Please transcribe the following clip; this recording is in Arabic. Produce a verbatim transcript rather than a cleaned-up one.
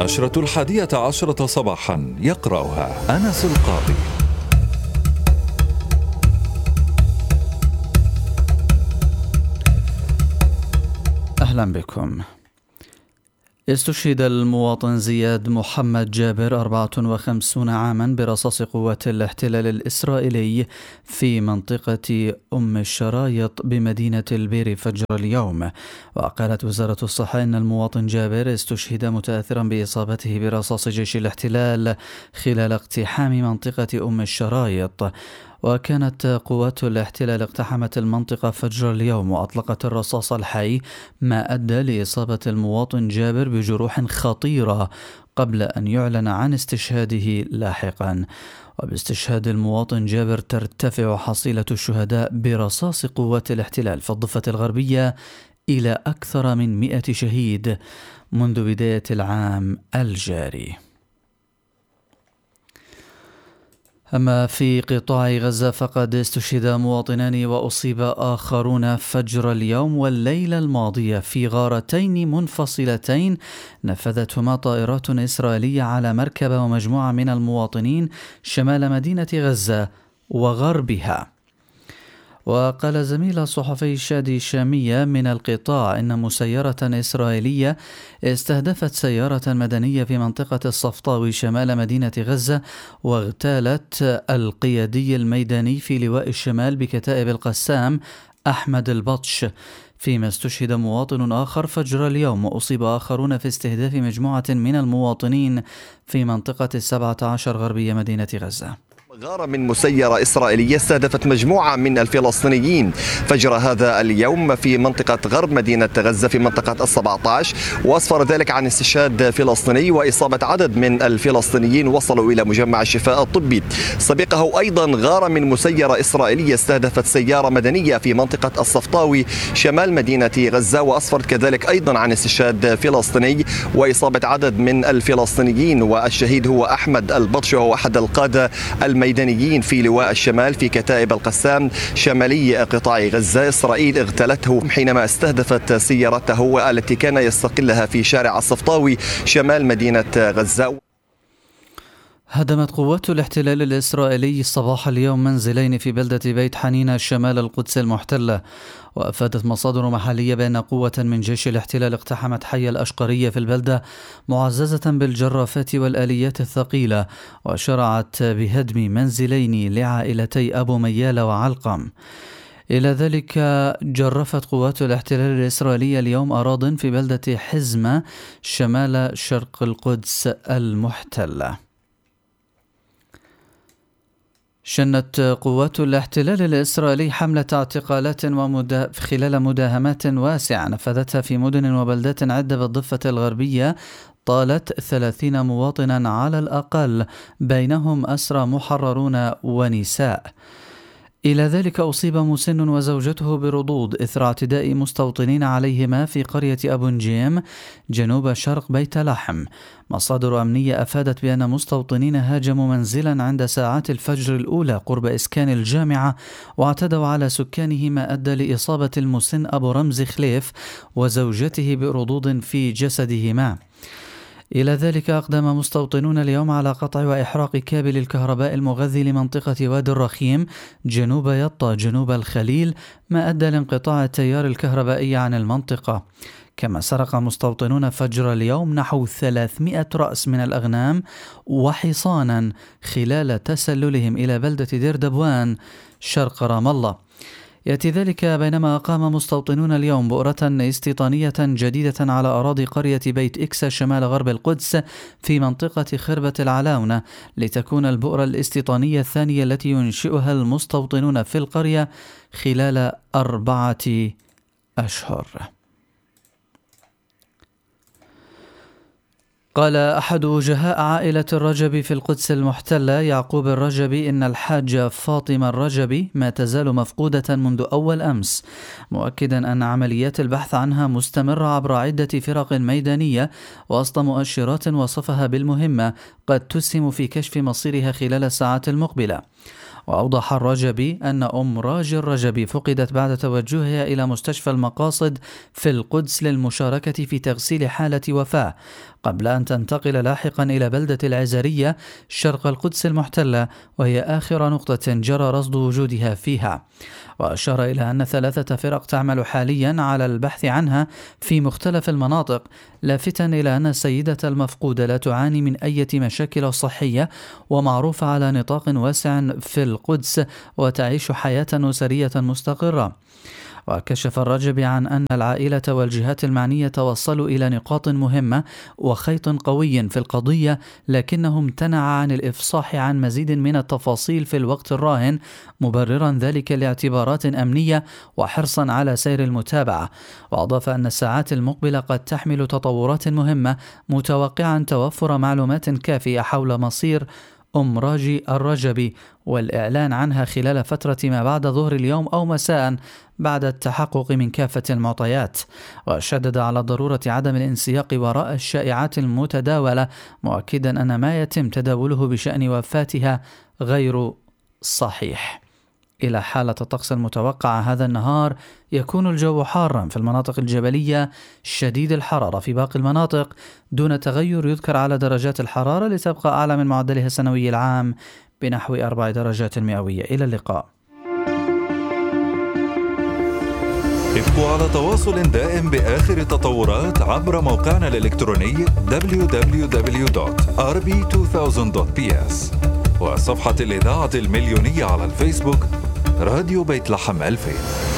النشرة الحادية عشرة صباحا، يقرأها أنس القاضي. أهلا بكم. استشهد المواطن زياد محمد جابر أربعة وخمسين عاما برصاص قوات الاحتلال الإسرائيلي في منطقة أم الشرايط بمدينة البير فجر اليوم. وقالت وزارة الصحة إن المواطن جابر استشهد متأثرا بإصابته برصاص جيش الاحتلال خلال اقتحام منطقة أم الشرايط. وكانت قوات الاحتلال اقتحمت المنطقة فجر اليوم وأطلقت الرصاص الحي، ما أدى لإصابة المواطن جابر بجروح خطيرة قبل أن يعلن عن استشهاده لاحقا. وباستشهاد المواطن جابر ترتفع حصيلة الشهداء برصاص قوات الاحتلال في الضفة الغربية إلى أكثر من مئة شهيد منذ بداية العام الجاري. أما في قطاع غزة فقد استشهد مواطنان وأصيب آخرون فجر اليوم والليلة الماضية في غارتين منفصلتين نفذتهما طائرات إسرائيلية على مركبة ومجموعة من المواطنين شمال مدينة غزة وغربها. وقال زميل الصحفي شادي شامية من القطاع إن مسيرة إسرائيلية استهدفت سيارة مدنية في منطقة الصفطاوي شمال مدينة غزة واغتالت القيادي الميداني في لواء الشمال بكتائب القسام أحمد البطش، فيما استشهد مواطن آخر فجر اليوم وأصيب آخرون في استهداف مجموعة من المواطنين في منطقة السبعة عشر غربية مدينة غزة. غارة من مسيرة إسرائيلية استهدفت مجموعة من الفلسطينيين فجر هذا اليوم في منطقة غرب مدينة غزة في منطقة السبعة عشر، وأسفر ذلك عن استشهاد فلسطيني وإصابة عدد من الفلسطينيين وصلوا إلى مجمع الشفاء الطبي. سبقه أيضا غارة من مسيرة إسرائيلية استهدفت سيارة مدنية في منطقة الصفطاوي شمال مدينة غزة وأسفرت كذلك أيضا عن استشهاد فلسطيني وإصابة عدد من الفلسطينيين، والشهيد هو أحمد البطش وهو أحد القادة الميدانيين في لواء الشمال في كتائب القسام شمالي قطاع غزة. إسرائيل اغتالته حينما استهدفت سيارته التي كان يستقلها في شارع الصفطاوي شمال مدينة غزة. هدمت قوات الاحتلال الإسرائيلي صباح اليوم منزلين في بلدة بيت حنينة شمال القدس المحتلة. وأفادت مصادر محلية بأن قوة من جيش الاحتلال اقتحمت حي الأشقرية في البلدة معززة بالجرافات والآليات الثقيلة، وشرعت بهدم منزلين لعائلتي أبو ميال وعلقم. إلى ذلك جرفت قوات الاحتلال الإسرائيلية اليوم أراضٍ في بلدة حزمة شمال شرق القدس المحتلة. شنت قوات الاحتلال الإسرائيلي حملة اعتقالات ومدا... خلال مداهمات واسعة نفذتها في مدن وبلدات عدة بالضفة الغربية طالت ثلاثين مواطنا على الأقل، بينهم أسرى محررون ونساء. إلى ذلك أصيب مسن وزوجته برضوض إثر اعتداء مستوطنين عليهما في قرية أبو نجيم جنوب شرق بيت لحم. مصادر أمنية أفادت بأن مستوطنين هاجموا منزلا عند ساعات الفجر الأولى قرب إسكان الجامعة واعتدوا على سكانه، ما أدى لإصابة المسن أبو رمزي خليف وزوجته برضوض في جسدهما. إلى ذلك أقدم مستوطنون اليوم على قطع وإحراق كابل الكهرباء المغذي لمنطقة وادي الرخيم جنوب يطا جنوب الخليل، ما أدى لانقطاع التيار الكهربائي عن المنطقة. كما سرق مستوطنون فجر اليوم نحو ثلاثمئة رأس من الأغنام وحصانا خلال تسللهم إلى بلدة دير دبوان شرق رام الله. يأتي ذلك بينما أقام مستوطنون اليوم بؤرة استيطانية جديدة على أراضي قرية بيت إكسا شمال غرب القدس في منطقة خربة العلاونة، لتكون البؤرة الاستيطانية الثانية التي ينشئها المستوطنون في القرية خلال أربعة أشهر. قال أحد وجهاء عائلة الرجبي في القدس المحتلة يعقوب الرجبي إن الحاجة فاطمة الرجبي ما تزال مفقودة منذ أول أمس، مؤكدا أن عمليات البحث عنها مستمرة عبر عدة فرق ميدانية وسط مؤشرات وصفها بالمهمة قد تسهم في كشف مصيرها خلال الساعات المقبلة. وأوضح الرجبي أن أم راجي الرجبي فقدت بعد توجهها إلى مستشفى المقاصد في القدس للمشاركة في تغسيل حالة وفاة. قبل أن تنتقل لاحقا إلى بلدة العزرية شرق القدس المحتلة، وهي آخر نقطة جرى رصد وجودها فيها. وأشار إلى أن ثلاثة فرق تعمل حاليا على البحث عنها في مختلف المناطق، لافتا إلى أن السيدة المفقودة لا تعاني من أي مشاكل صحية ومعروفة على نطاق واسع في القدس، وتعيش حياة أسرية مستقرة. وكشف الرجبي عن أن العائلة والجهات المعنية توصلوا إلى نقاط مهمة وخيط قوي في القضية، لكنه امتنع عن الإفصاح عن مزيد من التفاصيل في الوقت الراهن، مبررا ذلك لاعتبارات أمنية وحرصا على سير المتابعة. وأضاف أن الساعات المقبلة قد تحمل تطورات مهمة، متوقعا توفر معلومات كافية حول مصير أم راجي الرجبي والإعلان عنها خلال فترة ما بعد ظهر اليوم أو مساء بعد التحقق من كافة المعطيات. وشدد على ضرورة عدم الانسياق وراء الشائعات المتداولة، مؤكدا أن ما يتم تداوله بشأن وفاتها غير صحيح. إلى حالة الطقس المتوقعة هذا النهار، يكون الجو حارا في المناطق الجبلية شديد الحرارة في باقي المناطق دون تغير يذكر على درجات الحرارة، لتبقى أعلى من معدلها السنوي العام بنحو أربع درجات مئوية. إلى اللقاء. ابقوا على تواصل دائم بآخر التطورات عبر موقعنا الإلكتروني دبليو دبليو دبليو دوت آر بي ألفين دوت بي إس وصفحة الإذاعة المليونية على الفيسبوك راديو بيت لحم ألفين.